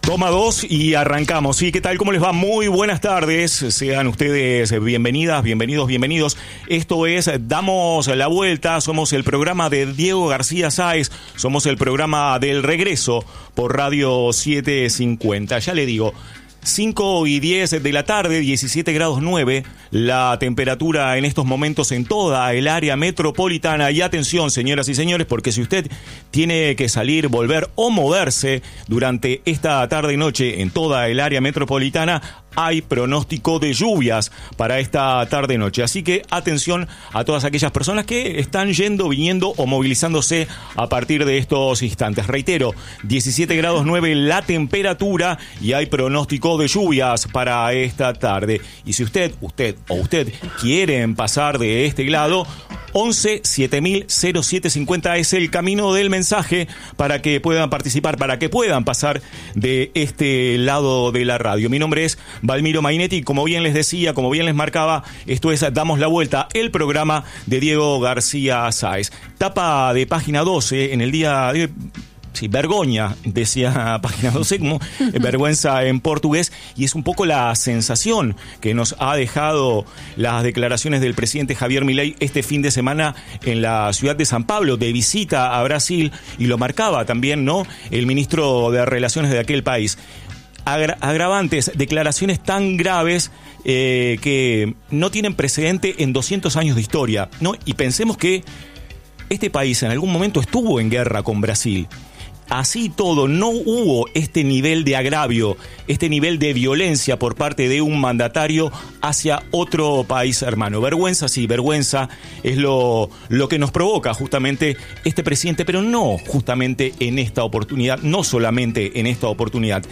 Toma 2 y arrancamos. Sí, ¿qué tal? ¿Cómo les va? Muy buenas tardes. Sean ustedes bienvenidas, bienvenidos. Esto es Damos la Vuelta. Somos el programa de Diego García Sáez. Somos el programa del regreso por Radio 750. Ya le digo, 5:10 de la tarde, 17 grados 9, la temperatura en estos momentos en toda el área metropolitana. Y atención, señoras y señores, porque si usted tiene que salir, volver o moverse durante esta tarde y noche en toda el área metropolitana, hay pronóstico de lluvias para esta tarde y noche. Así que atención a todas aquellas personas que están yendo, viniendo o movilizándose a partir de estos instantes. Reitero, 17 grados 9 la temperatura y hay pronóstico de lluvias para esta tarde. Y si usted quieren pasar de este lado, 11 7000 0750 es el camino del mensaje para que puedan participar, para que puedan pasar de este lado de la radio. Mi nombre es Valmiro Mainetti, como bien les decía, como bien les marcaba, esto es Damos la Vuelta, el programa de Diego García Sáez. Tapa de página 12 en el día de... Sí, vergoña, decía página 12, como vergüenza en portugués, y es un poco la sensación que nos ha dejado las declaraciones del presidente Javier Milei este fin de semana en la ciudad de San Pablo, de visita a Brasil, y lo marcaba también, ¿no?, el ministro de Relaciones de aquel país. Agravantes, declaraciones tan graves que no tienen precedente en 200 años de historia, ¿no? Y pensemos que este país en algún momento estuvo en guerra con Brasil. Así todo, no hubo este nivel de agravio, este nivel de violencia por parte de un mandatario hacia otro país hermano. Vergüenza, sí, vergüenza es lo que nos provoca justamente este presidente, pero no justamente en esta oportunidad, no solamente en esta oportunidad.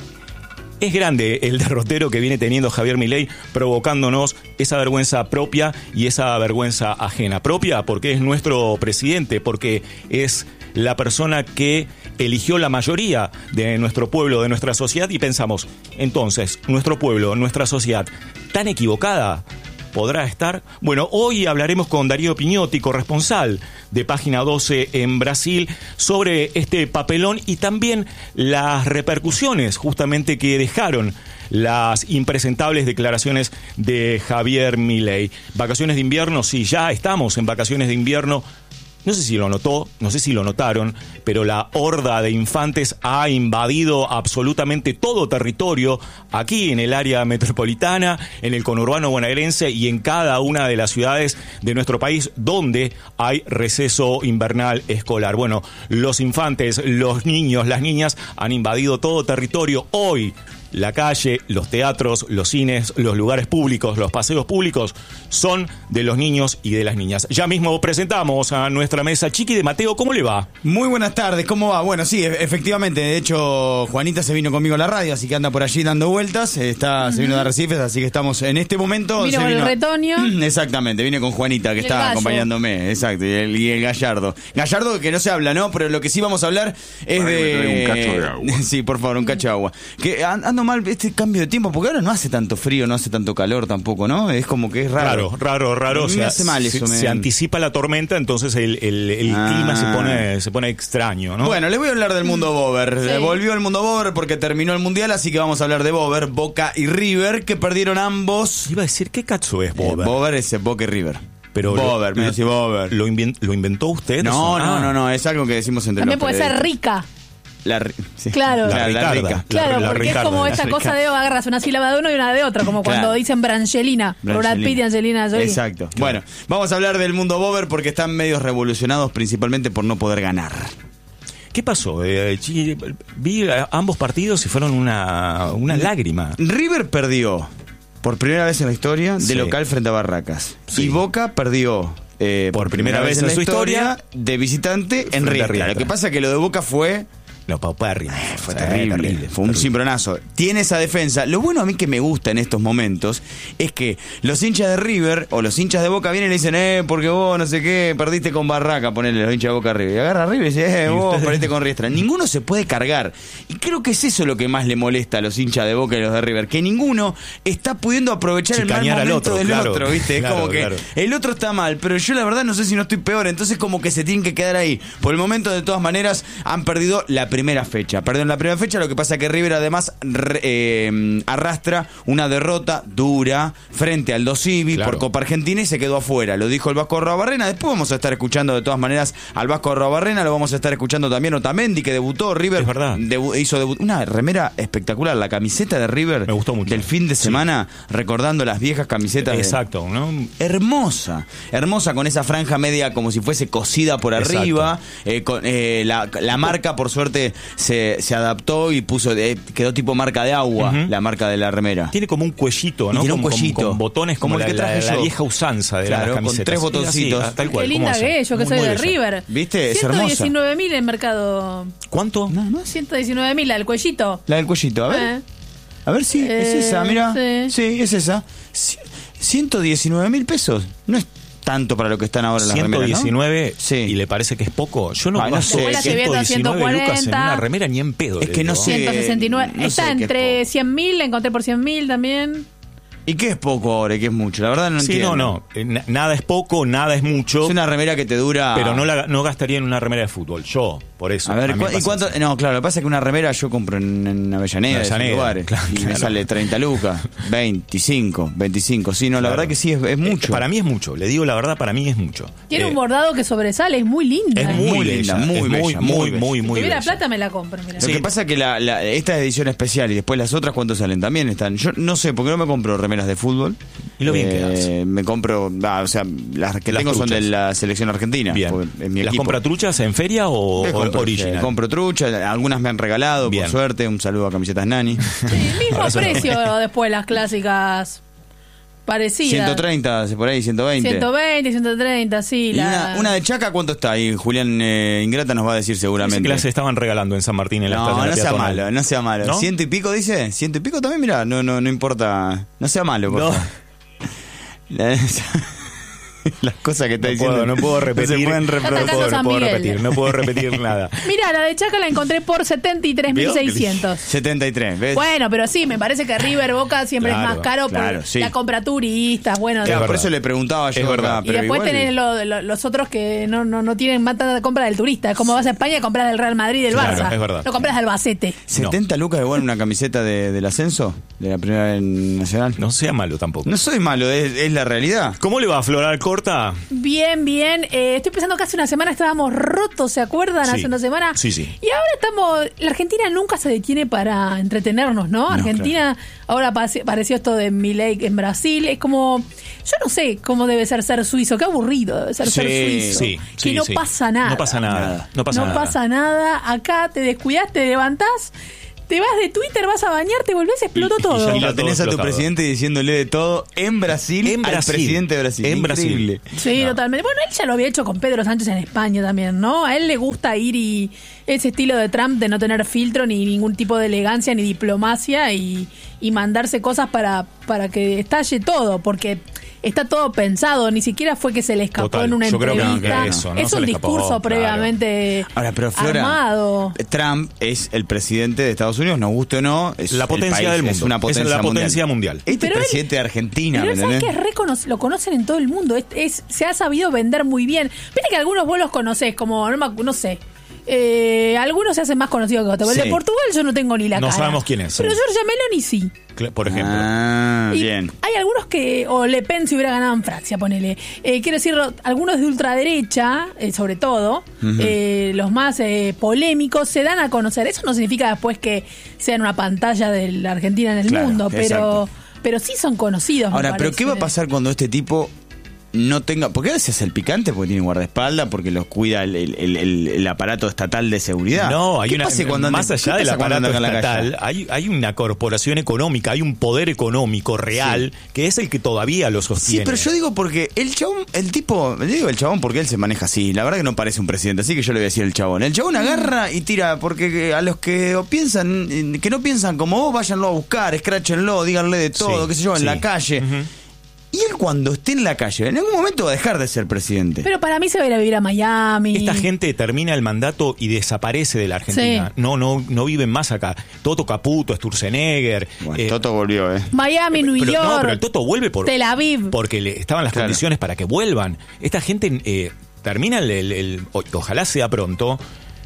Es grande el derrotero que viene teniendo Javier Milei, provocándonos esa vergüenza propia y esa vergüenza ajena. Propia porque es nuestro presidente, porque es la persona que eligió la mayoría de nuestro pueblo, de nuestra sociedad, y pensamos, entonces, nuestro pueblo, nuestra sociedad, ¿tan equivocada podrá estar? Bueno, hoy hablaremos con Darío Piñotti, corresponsal de Página 12 en Brasil, sobre este papelón y también las repercusiones justamente que dejaron las impresentables declaraciones de Javier Milei. Vacaciones de invierno, sí, ya estamos en vacaciones de invierno. No sé si lo notó, no sé si lo notaron, pero la horda de infantes ha invadido absolutamente todo territorio aquí en el área metropolitana, en el conurbano bonaerense y en cada una de las ciudades de nuestro país donde hay receso invernal escolar. Bueno, los infantes, los niños, las niñas han invadido todo territorio. Hoy la calle, los teatros, los cines, los lugares públicos, los paseos públicos son de los niños y de las niñas. Ya mismo presentamos a nuestra mesa. Chiqui de Mateo, ¿cómo le va? Muy buenas tardes, ¿cómo va? Bueno, sí, efectivamente, de hecho, Juanita se vino conmigo a la radio, así que anda por allí dando vueltas, se vino de Arrecifes, así que estamos en este momento... Vino con el retoño. Exactamente, vine con Juanita, que está acompañándome, exacto, y el Gallardo. Gallardo, que no se habla, ¿no? Pero lo que sí vamos a hablar es de... Un cacho de agua. Sí, por favor, un cacho de agua. Que ando mal este cambio de tiempo, porque ahora no hace tanto frío, no hace tanto calor tampoco, ¿no? Es como que es raro. Raro. Me hace mal eso, se anticipa la tormenta, entonces el clima se pone extraño, ¿no? Bueno, les voy a hablar del mundo Bober. Sí. Volvió el mundo Bober porque terminó el Mundial, así que vamos a hablar de Bober, Boca y River, que perdieron ambos. Iba a decir, ¿qué cacho es Bober? Bober es Boca y River. Pero Bober, me decís Bober. ¿Lo inventó usted? No, es algo que decimos entre También los puede ser rica. Sí. Claro. La Ricarda. Claro, La porque Ricarda, es como la esa cosa Ricarda. de agarras una sílaba de uno y una de otro, como cuando Claro. dicen Brangelina, por Brad Pitt y Angelina Jolie. Exacto. Bueno, vamos a hablar del mundo Bober porque están medios revolucionados principalmente por no poder ganar. ¿Qué pasó? Vi ambos partidos y fueron una lágrima. River perdió por primera vez en la historia Sí. de local frente a Barracas. Sí. Y Boca perdió por primera vez en la su historia de visitante en frente a Riestra. Riestra. Lo que pasa es que lo de Boca fue No, paupérrimo. Fue terrible. Fue un cimbronazo. Tiene esa defensa. Lo bueno a mí que me gusta en estos momentos es que los hinchas de River o los hinchas de Boca vienen y le dicen, porque vos no sé qué, perdiste con Barraca, ponele los hinchas de Boca a River. Y agarra a River y dice, vos perdiste con Riestra. Ninguno se puede cargar. Y creo que es eso lo que más le molesta a los hinchas de Boca y los de River. Que ninguno está pudiendo aprovechar el mal momento del otro, ¿viste? Es como que el otro está mal, pero yo la verdad no sé si no estoy peor. Entonces como que se tienen que quedar ahí. Por el momento, de todas maneras, han perdido la primera fecha. Perdió en la primera fecha, lo que pasa es que River además arrastra una derrota dura frente al Aldo Civi por Copa Argentina y se quedó afuera. Lo dijo el Vasco Arruabarrena. Después vamos a estar escuchando de todas maneras al Vasco Arruabarrena, lo vamos a estar escuchando también Otamendi, que debutó. River hizo una remera espectacular, la camiseta de River. Me gustó mucho. Del fin de semana, recordando las viejas camisetas. Exacto, ¿no? Hermosa con esa franja media como si fuese cosida por arriba. La marca, por suerte, se adaptó y quedó tipo marca de agua, la marca de la remera. Tiene como un cuellito, ¿no? Tiene un cuellito. Con botones como el que traje yo. La vieja usanza de las camisetas. Con 3 botoncitos. Sí, tal cual. Qué linda que es, yo que soy de River. ¿Viste? Es hermosa. 119.000 en mercado. ¿Cuánto? 119.000, la del cuellito. La del cuellito, a ver. A ver si es esa, mira. Sí, es esa. 119.000 pesos. No es tanto para lo que están ahora las remeras, 119, ¿no? Sí. ¿Y le parece que es poco? Yo no gasto sé. 119 lucas en una remera ni en pedo. Es que no sé. 169. Está entre 100.000, la encontré por 100.000 también. ¿Y qué es poco ahora y qué es mucho? La verdad no entiendo. Nada es poco, nada es mucho. Es una remera que te dura... Pero no gastaría en una remera de fútbol. Yo, por eso. A ver, ¿y cuánto? No, claro, lo que pasa es que una remera yo compro en Avellaneda, en esos lugares. Me sale 30 lucas, 25. Sí, no, la verdad que sí, es mucho. Para mí es mucho, le digo la verdad, para mí es mucho. Tiene un bordado que sobresale, es muy linda. Es muy linda, muy bella. Muy si tuviera plata me la compro. Mirá. Lo que pasa es que esta es edición especial y después las otras, ¿cuánto salen? También están. Yo no sé, porque no me compro remeras de fútbol. Y lo bien que hace. Me compro, o sea, las que tengo son de la selección argentina. Bien. Es mi ¿Las equipo. compra truchas en feria o original? Compro truchas, algunas me han regalado, por suerte. Un saludo a Camisetas Nani. Mismo precio después las clásicas parecidas. 130, por ahí, 120. 130, sí. ¿Y una de Chaca cuánto está? Ahí Julián Ingrata nos va a decir seguramente. Que las estaban regalando en San Martín en la estación. No sea malo. ¿No? ¿100 y pico dice? ¿100 y pico también? Mirá, no importa. No sea malo, por favor. Las cosas que está diciendo. No puedo repetir. No puedo repetir nada. Mira, la de Chaca la encontré por 73.600. 73, ¿ves? Bueno, pero sí, me parece que River Boca siempre es más caro por la compra turistas. Bueno, por eso le preguntaba yo. Es verdad. Y después tenés los otros que no tienen más tanta compra del turista. Es como vas a España y compras del Real Madrid y del Barça. Es verdad. No compras del Albacete. 70 lucas de una camiseta del ascenso de la primera nacional. No sea malo tampoco. No soy malo, es la realidad. ¿Cómo le va a Floral Corta? Bien. Estoy pensando que hace una semana estábamos rotos, ¿se acuerdan? Sí. Hace una semana. Sí. Y ahora la Argentina nunca se detiene para entretenernos, ¿no? Argentina, ahora pareció esto de Milei en Brasil. Es como, yo no sé cómo debe ser suizo. Qué aburrido debe ser suizo. Que no pasa nada. No pasa nada. Acá te descuidás, te levantás. Te vas de Twitter, vas a bañarte, volvés, explotó todo. Y lo tenés a tu presidente diciéndole de todo en Brasil. Al presidente de Brasil. En Brasil. Sí, totalmente. Bueno, él ya lo había hecho con Pedro Sánchez en España también, ¿no? A él le gusta ir y ese estilo de Trump de no tener filtro ni ningún tipo de elegancia ni diplomacia y mandarse cosas para que estalle todo, porque está todo pensado, ni siquiera fue que se le escapó en una entrevista. Es un discurso previamente armado. Trump es el presidente de Estados Unidos, nos guste o no, es la potencia del mundo. Es una potencia mundial. Este es presidente de Argentina, pero ¿me sabes que lo conocen en todo el mundo, se ha sabido vender muy bien. Viste que algunos vos los conocés, como, no sé, algunos se hacen más conocidos que otros. El de Portugal yo no tengo ni la cara. No sabemos quién es. Pero Giorgia Meloni sí. Por ejemplo. Bien. Hay algunos o Le Pen si hubiera ganado en Francia, ponele. Quiero decir, algunos de ultraderecha, sobre todo, los más polémicos, se dan a conocer. Eso no significa después que sean una pantalla de la Argentina en el mundo, pero sí son conocidos. Ahora, ¿pero qué va a pasar cuando este tipo no tenga, porque a veces el picante porque tiene guardaespaldas, porque los cuida el aparato estatal de seguridad? No, hay más allá del aparato estatal, hay una corporación económica, hay un poder económico real que es el que todavía lo sostiene. Sí, pero yo digo porque el chabón porque él se maneja así, la verdad que no parece un presidente, así que yo le voy a decir el chabón agarra y tira, porque a los que piensan, que no piensan como vos, váyanlo a buscar, escráchenlo, díganle de todo, qué sé yo, en la calle. Y él cuando esté en la calle, en algún momento va a dejar de ser presidente. Pero para mí se va a ir a vivir a Miami. Esta gente termina el mandato y desaparece de la Argentina. Sí. No viven más acá. Toto Caputo, Sturzenegger. Bueno, Toto volvió, Miami, New York. No, pero el Toto vuelve Tel Aviv. Porque estaban las condiciones para que vuelvan. Esta gente termina ojalá sea pronto.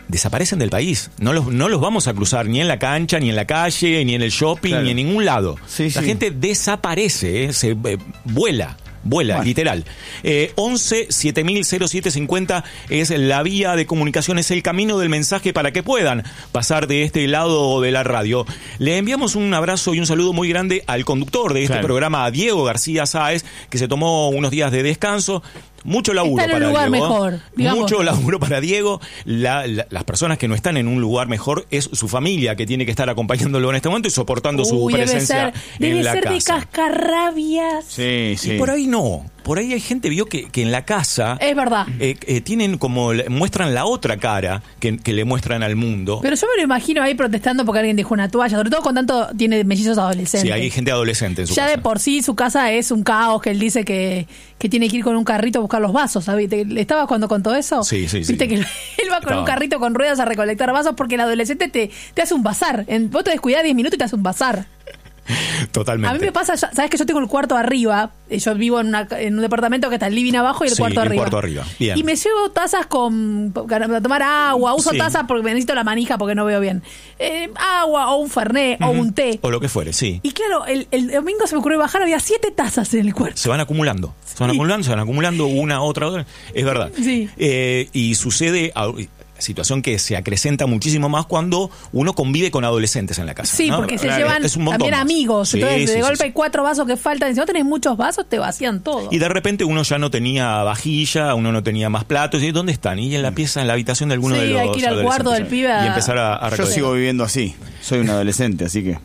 desaparecen del país. No los vamos a cruzar ni en la cancha, ni en la calle, ni en el shopping, claro, ni en ningún lado. Sí, la gente desaparece, vuela, bueno, literal. 11 700750 es la vía de comunicación, es el camino del mensaje para que puedan pasar de este lado de la radio. Le enviamos un abrazo y un saludo muy grande al conductor de este programa, a Diego García Sáez, que se tomó unos días de descanso. Mucho laburo está en para un lugar Diego. Mejor, digamos. Mucho laburo para Diego. Las personas que no están en un lugar mejor es su familia, que tiene que estar acompañándolo en este momento y soportando su presencia en la casa. Debe ser de cascarrabias. Sí, sí. Y por ahí no. Por ahí hay gente, vio que en la casa es verdad, tienen como, muestran la otra cara que le muestran al mundo. Pero yo me lo imagino ahí protestando porque alguien dejó una toalla, sobre todo con tanto tiene mellizos adolescentes. Sí, hay gente adolescente en su casa. Ya de por sí su casa es un caos, que él dice que tiene que ir con un carrito a buscar los vasos, ¿sabes? ¿Le estabas cuando contó eso? Sí. Viste que él va con un carrito con ruedas a recolectar vasos porque el adolescente te hace un bazar. Vos te descuidás 10 minutos y te hace un bazar. Totalmente. A mí me pasa, sabes que yo tengo el cuarto arriba, yo vivo en un departamento que está el living abajo y el cuarto arriba. El cuarto arriba. Bien. Y me llevo tazas para tomar agua, uso tazas porque necesito la manija porque no veo bien. Agua o un fernet o un té. O lo que fuere, sí. Y claro, el domingo se me ocurrió bajar, había 7 tazas en el cuarto. Se van acumulando, se van acumulando una, otra, es verdad. Sí. Y sucede... Situación que se acrecenta muchísimo más cuando uno convive con adolescentes en la casa. Sí, ¿no? porque se llevan también amigos. Sí, entonces, de golpe sí. hay 4 vasos que faltan. Si no tenés muchos vasos, te vacían todo. Y de repente uno ya no tenía vajilla, uno no tenía más platos. ¿Y dónde están? Y en la pieza, en la habitación de alguno de los hay que ir al cuarto del pibe y empezar a recoger. Yo sigo viviendo así. Soy un adolescente, así que...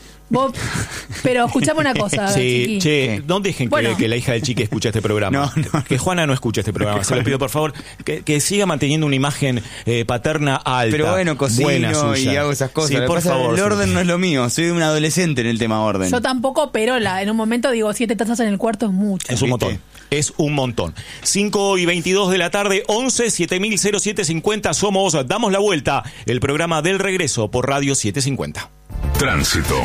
Pero escuchame una cosa. Sí, no dejen que la hija del Chiqui escuche este programa. No. Que Juana no escuche este programa. Se lo pido, por favor, que siga manteniendo una imagen paterna alta. Pero bueno, cocino y hago esas cosas. Sí, por favor. El orden no es lo mío. Soy un adolescente en el tema orden. Yo tampoco, pero en un momento digo, 7 tazas en el cuarto es mucho. Es un montón. Es un montón. 5:22 de la tarde, 11 700750. Somos Damos la Vuelta, el programa del regreso por Radio 750. Tránsito.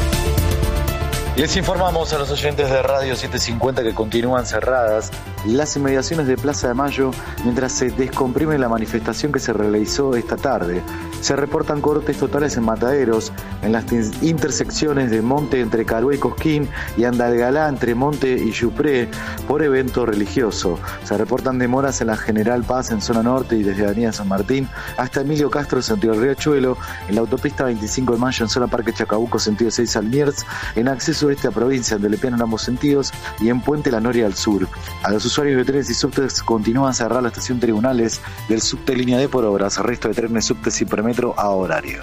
Les informamos a los oyentes de Radio 750 que continúan cerradas las inmediaciones de Plaza de Mayo mientras se descomprime la manifestación que se realizó esta tarde. Se reportan cortes totales en mataderos, en las intersecciones de Monte entre Carué y Cosquín y Andalgalá entre Monte y Yupré por evento religioso. Se reportan demoras en la General Paz en zona norte y desde Avenida San Martín hasta Emilio Castro, sentido Riachuelo, en la autopista 25 de Mayo en zona Parque Chacabuco, sentido 6 al Miers, en acceso este a provincia donde le pian en ambos sentidos y en Puente La Noria al sur. A los usuarios de trenes y subtes continúan a cerrar la estación Tribunales del subte línea D por obras, resto de trenes, subtes y premetro a horario.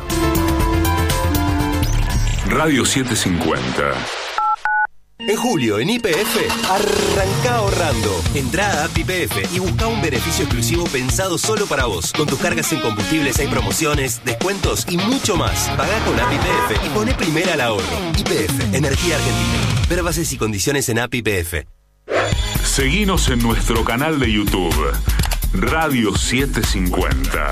Radio 750. En julio, en YPF, arranca ahorrando. Entrá a App YPF y busca un beneficio exclusivo pensado solo para vos. Con tus cargas en combustibles hay promociones, descuentos y mucho más. Pagá con App YPF y poné primera al ahorro. YPF, Energía Argentina. Ver bases y condiciones en App YPF. Seguinos en nuestro canal de YouTube, Radio 750.